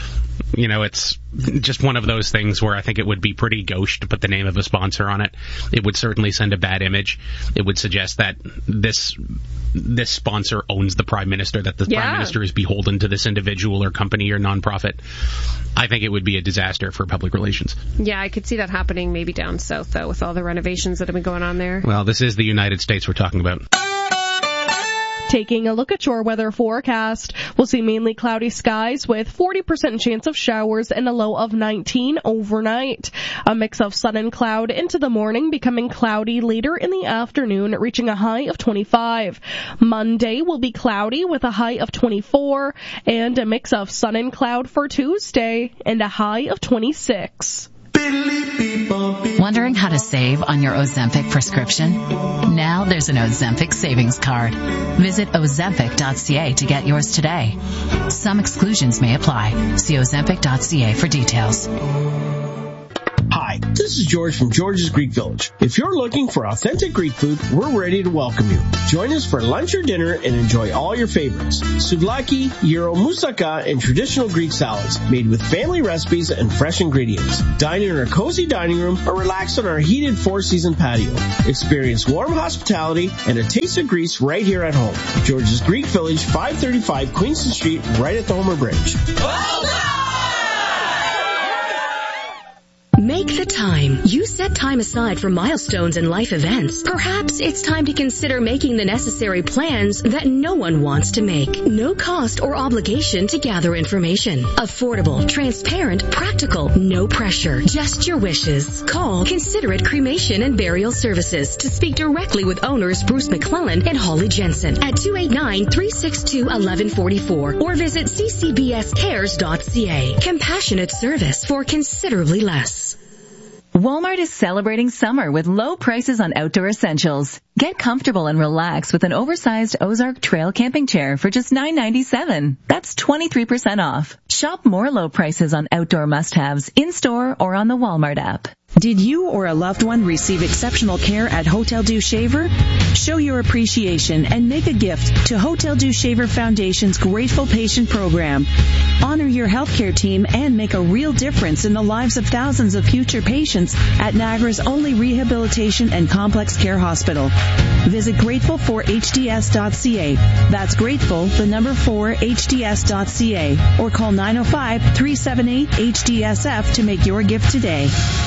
It's just one of those things where I think it would be pretty gauche to put the name of a sponsor on it. It would certainly send a bad image. It would suggest that this sponsor owns the Prime Minister, that the Prime Minister is beholden to this individual or company or nonprofit. I think it would be a disaster for public relations. Yeah, I could see that happening maybe down south, though, with all the renovations that have been going on there. Well, this is the United States we're talking about. Taking a look at your weather forecast, we'll see mainly cloudy skies with 40% chance of showers and a low of 19 overnight. A mix of sun and cloud into the morning, becoming cloudy later in the afternoon, reaching a high of 25. Monday will be cloudy with a high of 24, and a mix of sun and cloud for Tuesday, and a high of 26. Wondering how to save on your Ozempic prescription? Now there's an Ozempic savings card. Visit Ozempic.ca to get yours today. Some exclusions may apply. See Ozempic.ca for details. Hi, this is George from George's Greek Village. If you're looking for authentic Greek food, we're ready to welcome you. Join us for lunch or dinner and enjoy all your favorites. Souvlaki, gyro, moussaka, and traditional Greek salads made with family recipes and fresh ingredients. Dine in our cozy dining room or relax on our heated four-season patio. Experience warm hospitality and a taste of Greece right here at home. George's Greek Village, 535 Queenston Street, right at the Homer Bridge. Make the time. You set time aside for milestones and life events. Perhaps it's time to consider making the necessary plans that no one wants to make. No cost or obligation to gather information. Affordable, transparent, practical, no pressure. Just your wishes. Call Considerate Cremation and Burial Services to speak directly with owners Bruce McClellan and Holly Jensen at 289-362-1144 or visit ccbscares.ca. Compassionate service for considerably less. Walmart is celebrating summer with low prices on outdoor essentials. Get comfortable and relax with an oversized Ozark Trail camping chair for just $9.97. That's 23% off. Shop more low prices on outdoor must-haves in-store or on the Walmart app. Did you or a loved one receive exceptional care at Hotel du Shaver? Show your appreciation and make a gift to Hotel du Shaver Foundation's Grateful Patient Program. Honor your healthcare team and make a real difference in the lives of thousands of future patients at Niagara's only rehabilitation and complex care hospital. Visit grateful4hds.ca. That's grateful, the number 4hds.ca, or call 905-378-HDSF to make your gift today.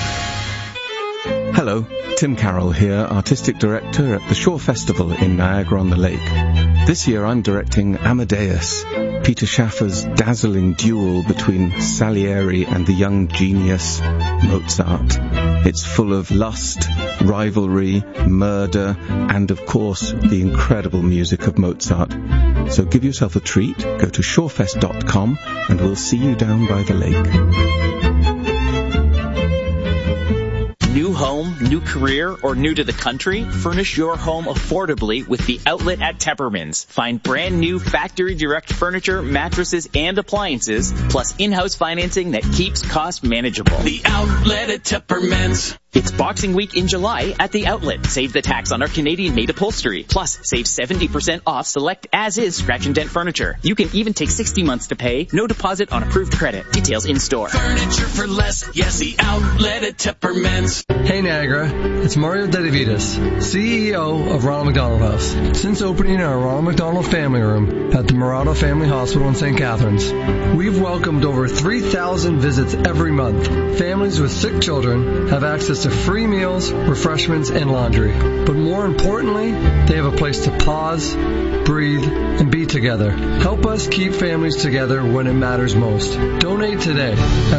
Hello, Tim Carroll here, Artistic Director at the Shore Festival in Niagara-on-the-Lake. This year I'm directing Amadeus, Peter Schaffer's dazzling duel between Salieri and the young genius Mozart. It's full of lust, rivalry, murder, and of course the incredible music of Mozart. So give yourself a treat, go to shorefest.com and we'll see you down by the lake. New home, new career, or new to the country? Furnish your home affordably with The Outlet at Tepperman's. Find brand new factory direct furniture, mattresses, and appliances, plus in-house financing that keeps costs manageable. The Outlet at Tepperman's. It's Boxing Week in July at The Outlet. Save the tax on our Canadian-made upholstery. Plus, save 70% off select as-is scratch and dent furniture. You can even take 60 months to pay. No deposit on approved credit. Details in-store. Furniture for less. Yes, The Outlet at Tepperman's. Hey Niagara, it's Mario Dedivitas, CEO of Ronald McDonald House. Since opening our Ronald McDonald Family Room at the Murata Family Hospital in St. Catharines, we've welcomed over 3,000 visits every month. Families with sick children have access to free meals, refreshments, and laundry. But more importantly, they have a place to pause, breathe, and be together. Help us keep families together when it matters most. Donate today at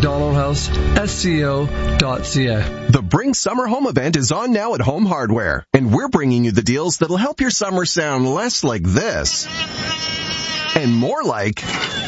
ronaldmcdonaldhouse.sco.ca. The Bring Summer Home event is on now at Home Hardware, and we're bringing you the deals that'll help your summer sound less like this and more like...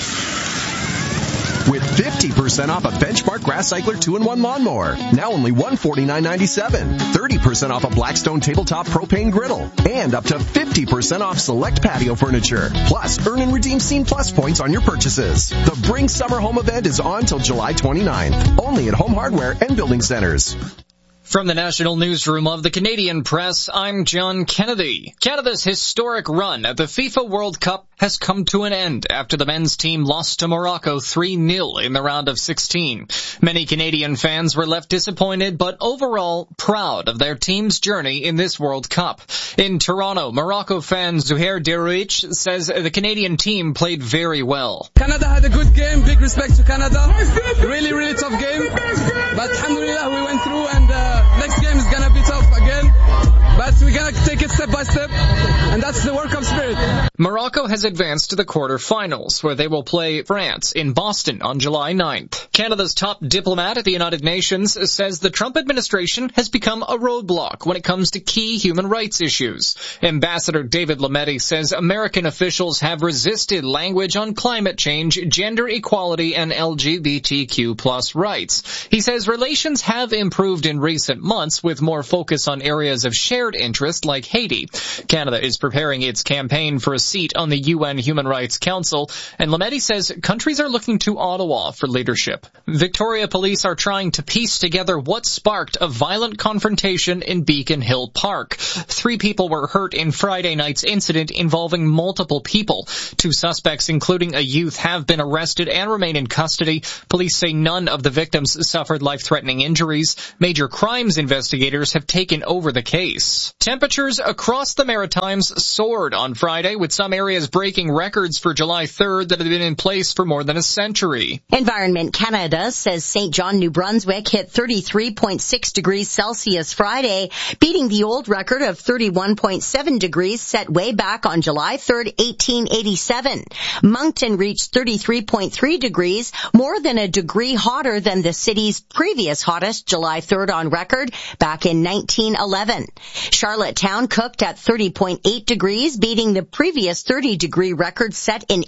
with 50% off a Benchmark Grass Cycler 2-in-1 lawnmower, now only $149.97. 30% off a Blackstone Tabletop Propane Griddle, and up to 50% off select patio furniture. Plus, earn and redeem Scene Plus points on your purchases. The Bring Summer Home event is on till July 29th, only at Home Hardware and Building Centers. From the National Newsroom of the Canadian Press, I'm John Kennedy. Canada's historic run at the FIFA World Cup has come to an end after the men's team lost to Morocco 3-0 in the round of 16. Many Canadian fans were left disappointed, but overall proud of their team's journey in this World Cup. In Toronto, Morocco fan Zuhair Derouich says the Canadian team played very well. Canada had a good game. Big respect to Canada. Really, really tough game. But alhamdulillah, we went through, and next game is going to be tough again. But we're going to take it step by step, and that's the World Cup spirit. Morocco has advanced to the quarterfinals, where they will play France in Boston on July 9th. Canada's top diplomat at the United Nations says the Trump administration has become a roadblock when it comes to key human rights issues. Ambassador David Lametti says American officials have resisted language on climate change, gender equality, and LGBTQ+ rights. He says relations have improved in recent months with more focus on areas of shared interest like Haiti. Canada is preparing its campaign for a seat on the UN Human Rights Council, and Lametti says countries are looking to Ottawa for leadership. Victoria police are trying to piece together what sparked a violent confrontation in Beacon Hill Park. 3 people were hurt in Friday night's incident involving multiple people. 2 suspects, including a youth, have been arrested and remain in custody. Police say none of the victims suffered life-threatening injuries. Major crimes investigators have taken over the case. Temperatures across the Maritimes soared on Friday, with some areas breaking records for July 3rd that have been in place for more than a century. Environment Canada says St. John, New Brunswick hit 33.6 degrees Celsius Friday, beating the old record of 31.7 degrees set way back on July 3rd, 1887. Moncton reached 33.3 degrees, more than a degree hotter than the city's previous hottest July 3rd on record back in 1911. Charlottetown cooked at 30.8 degrees, beating the previous 30-degree record set in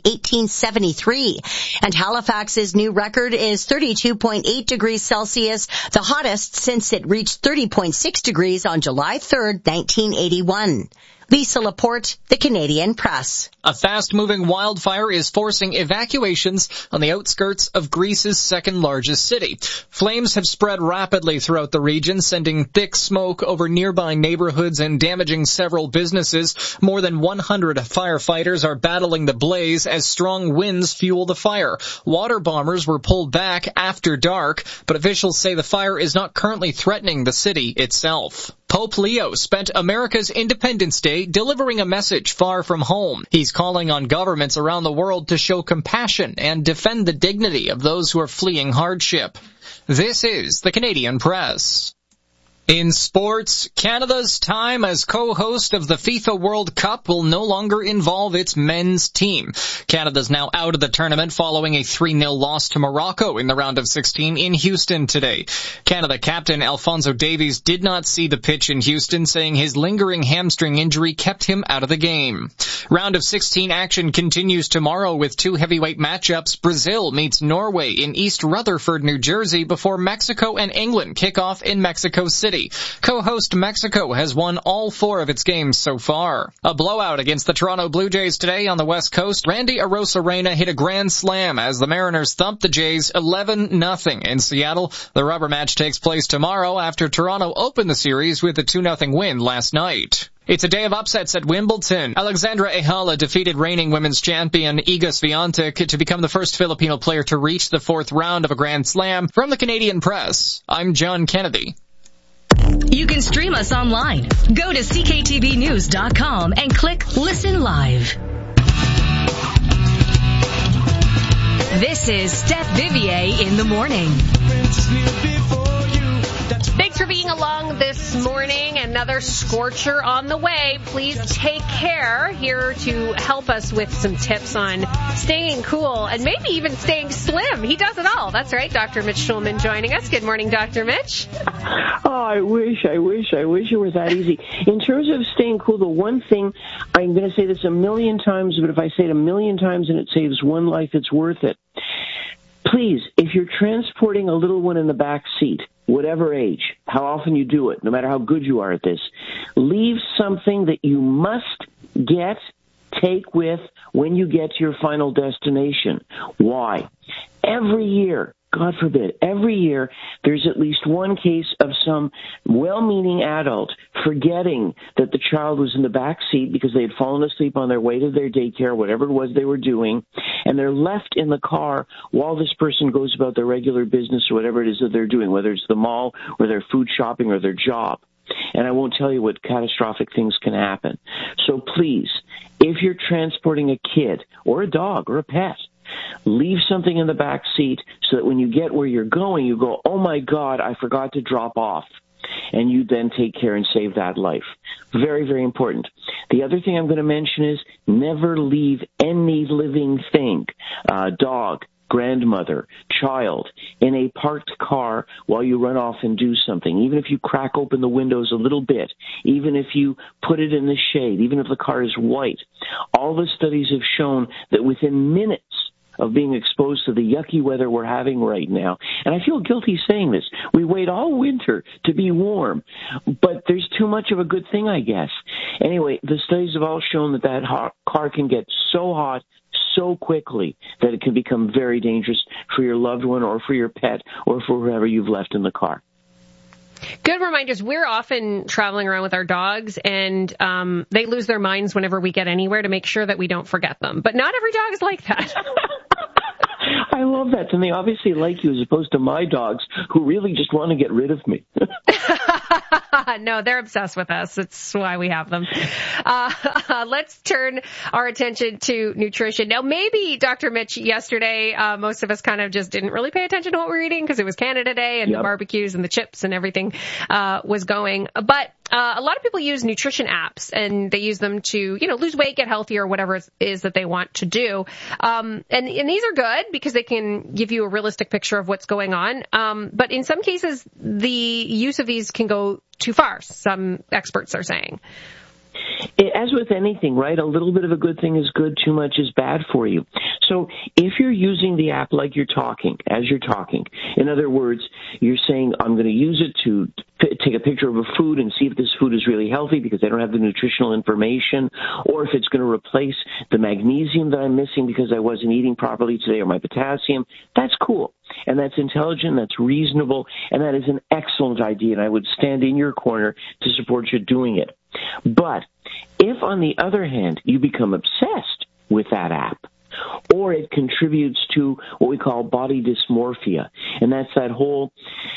1873. And Halifax's new record is 32.8 degrees Celsius, the hottest since it reached 30.6 degrees on July 3rd, 1981. Lisa Laporte, The Canadian Press. A fast-moving wildfire is forcing evacuations on the outskirts of Greece's second-largest city. Flames have spread rapidly throughout the region, sending thick smoke over nearby neighborhoods and damaging several businesses. More than 100 firefighters are battling the blaze as strong winds fuel the fire. Water bombers were pulled back after dark, but officials say the fire is not currently threatening the city itself. Pope Leo spent America's Independence Day delivering a message far from home. He's calling on governments around the world to show compassion and defend the dignity of those who are fleeing hardship. This is the Canadian Press. In sports, Canada's time as co-host of the FIFA World Cup will no longer involve its men's team. Canada's now out of the tournament following a 3-0 loss to Morocco in the round of 16 in Houston today. Canada captain Alphonso Davies did not see the pitch in Houston, saying his lingering hamstring injury kept him out of the game. Round of 16 action continues tomorrow with 2 heavyweight matchups. Brazil meets Norway in East Rutherford, New Jersey, before Mexico and England kick off in Mexico City. Co-host Mexico has won all 4 of its games so far. A blowout against the Toronto Blue Jays today on the West Coast. Randy Arozarena hit a grand slam as the Mariners thumped the Jays 11-0 in Seattle. The rubber match takes place tomorrow after Toronto opened the series with a 2-0 win last night. It's a day of upsets at Wimbledon. Alexandra Ehala defeated reigning women's champion Iga Swiatek to become the first Filipino player to reach the 4th round of a Grand Slam. From the Canadian Press, I'm John Kennedy. You can stream us online. Go to cktvnews.com and click Listen Live. This is Steph Vivier in the morning. Thanks for being along this morning. Another scorcher on the way. Please take care. Here to help us with some tips on staying cool and maybe even staying slim. He does it all. That's right. Dr. Mitch Schulman joining us. Good morning, Dr. Mitch. Oh, I wish it were that easy. In terms of staying cool, the one thing, I'm going to say this a million times, but if I say it a million times and it saves one life, it's worth it. Please, if you're transporting a little one in the back seat, whatever age, how often you do it, no matter how good you are at this, leave something that you must take with when you get to your final destination. Why? Every year, God forbid, every year there's at least one case of some well-meaning adult forgetting that the child was in the back seat because they had fallen asleep on their way to their daycare, whatever it was they were doing, and they're left in the car while this person goes about their regular business or whatever it is that they're doing, whether it's the mall or their food shopping or their job. And I won't tell you what catastrophic things can happen. So please, if you're transporting a kid or a dog or a pet, leave something in the back seat so that when you get where you're going, you go, oh my God, I forgot to drop off. And you then take care and save that life. Very, very important. The other thing I'm going to mention is never leave any living thing, dog, grandmother, child, in a parked car while you run off and do something. Even if you crack open the windows a little bit, even if you put it in the shade, even if the car is white, all the studies have shown that within minutes of being exposed to the yucky weather we're having right now. And I feel guilty saying this. We wait all winter to be warm, but there's too much of a good thing, I guess. Anyway, the studies have all shown that that car can get so hot so quickly that it can become very dangerous for your loved one or for your pet or for whoever you've left in the car. Good reminders. We're often traveling around with our dogs, and they lose their minds whenever we get anywhere to make sure that we don't forget them. But not every dog is like that. I love that. And they obviously like you as opposed to my dogs who really just want to get rid of me. No, they're obsessed with us. It's why we have them. Let's turn our attention to nutrition. Now, maybe, Dr. Mitch, yesterday, most of us kind of just didn't really pay attention to what we were eating because it was Canada Day and the barbecues and the chips and everything was going. But a lot of people use nutrition apps, and they use them to, lose weight, get healthier, whatever it is that they want to do. And these are good because they can give you a realistic picture of what's going on. But in some cases, the use of these can go too far, some experts are saying. As with anything, right, a little bit of a good thing is good, too much is bad for you. So if you're using the app like as you're talking, in other words, you're saying, I'm going to use it to take a picture of a food and see if this food is really healthy because they don't have the nutritional information, or if it's going to replace the magnesium that I'm missing because I wasn't eating properly today, or my potassium, that's cool. And that's intelligent, that's reasonable, and that is an excellent idea, and I would stand in your corner to support you doing it. But if, on the other hand, you become obsessed with that app, or it contributes to what we call body dysmorphia, and that's that whole,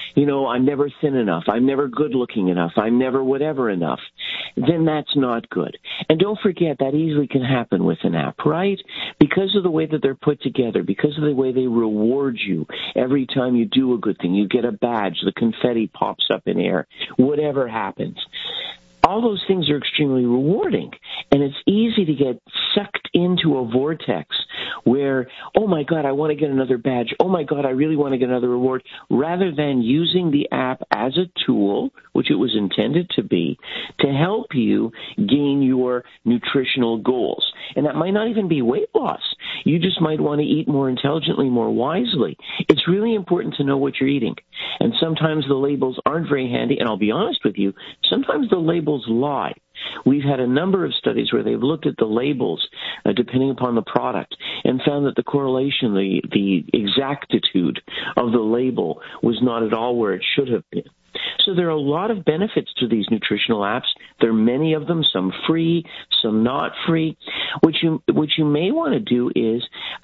I'm never thin enough, I'm never good-looking enough, I'm never whatever enough, then that's not good. And don't forget, that easily can happen with an app, right? Because of the way that they're put together, because of the way they reward you every time you do a good thing, you get a badge, the confetti pops up in air, whatever happens. All those things are extremely rewarding, and it's easy to get sucked into a vortex where, oh my God, I want to get another badge. Oh my God, I really want to get another reward, rather than using the app as a tool, which it was intended to be, to help you gain your nutritional goals. And that might not even be weight loss. You just might want to eat more intelligently, more wisely. It's really important to know what you're eating. And sometimes the labels aren't very handy, and I'll be honest with you, sometimes the labels lie. We've had a number of studies where they've looked at the labels, depending upon the product, and found that the correlation, the exactitude of the label was not at all where it should have been. So there are a lot of benefits to these nutritional apps. There are many of them, some free, some not free. What you may want to do is,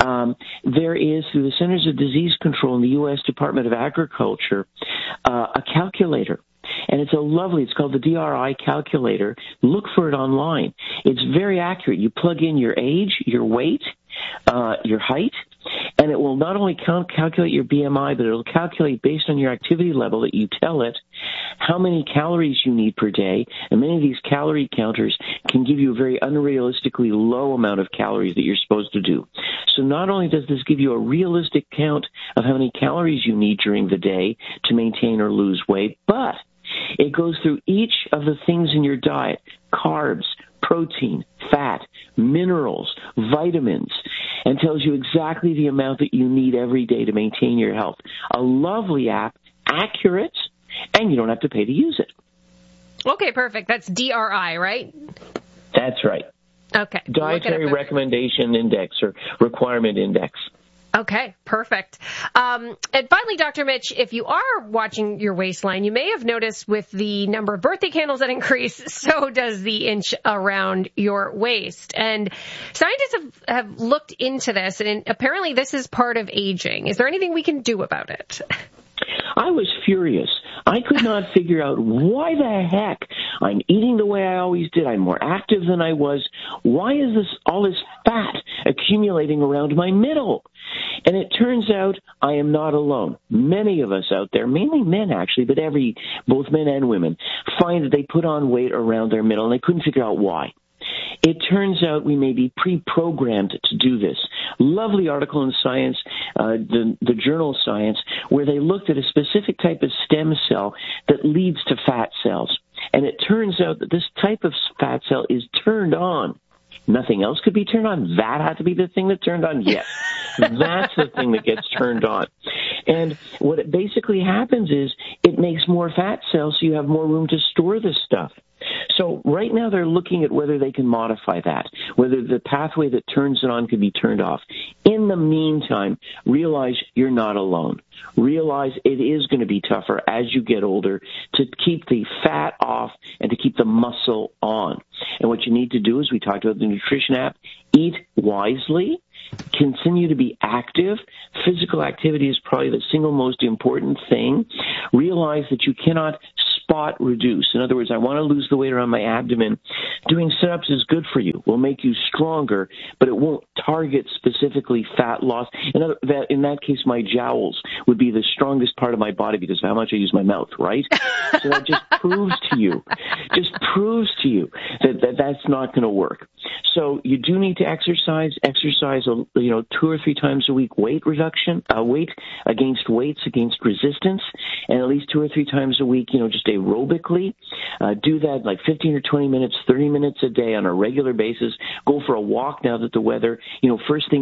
there is, through the Centers of Disease Control in the U.S. Department of Agriculture, a calculator. And it's called the DRI calculator. Look for it online. It's very accurate. You plug in your age, your weight, your height, and it will not only calculate your BMI, but it'll calculate based on your activity level that you tell it how many calories you need per day. And many of these calorie counters can give you a very unrealistically low amount of calories that you're supposed to do. So not only does this give you a realistic count of how many calories you need during the day to maintain or lose weight, but it goes through each of the things in your diet, carbs, protein, fat, minerals, vitamins, and tells you exactly the amount that you need every day to maintain your health. A lovely app, accurate, and you don't have to pay to use it. Okay, perfect. That's DRI, right? That's right. Okay. Dietary Recommendation Index or Requirement Index. Okay, perfect. And finally, Dr. Mitch, if you are watching your waistline, you may have noticed with the number of birthday candles that increase, so does the inch around your waist. And scientists have looked into this, and apparently this is part of aging. Is there anything we can do about it? I was furious. I could not figure out why the heck I'm eating the way I always did. I'm more active than I was. Why is all this fat accumulating around my middle? And it turns out I am not alone. Many of us out there, mainly men actually, but both men and women, find that they put on weight around their middle and they couldn't figure out why. It turns out we may be pre-programmed to do this. Lovely article in Science, the journal Science, where they looked at a specific type of stem cell that leads to fat cells. And it turns out that this type of fat cell is turned on. Nothing else could be turned on. That had to be the thing that turned on? Yes. That's the thing that gets turned on. And what it basically happens is it makes more fat cells so you have more room to store this stuff. So right now they're looking at whether they can modify that, whether the pathway that turns it on can be turned off. In the meantime, realize you're not alone. Realize it is going to be tougher as you get older to keep the fat off and to keep the muscle on. And what you need to do is, we talked about the nutrition app, eat wisely, continue to be active. Physical activity is probably the single most important thing. Realize that you cannot spot reduce. In other words, I want to lose the weight around my abdomen. Doing sit-ups is good for you. Will make you stronger, but it won't target specifically fat loss. In that case, my jowls would be the strongest part of my body because of how much I use my mouth, right? So that just proves to you that that's not going to work. So you do need to exercise, 2 or 3 times a week, weight reduction, weight against weights, against resistance, and at least 2 or 3 times a week, just aerobically. Do that like 15 or 20 minutes, 30 minutes a day on a regular basis. Go for a walk now that the weather, first thing